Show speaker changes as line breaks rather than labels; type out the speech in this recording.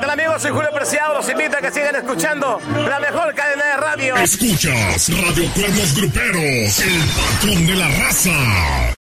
tal, amigos? Soy Julio Preciado. Los invito a que sigan escuchando la mejor cadena de radio.
Escuchas Radio Cuernos Gruperos, el patrón de la raza.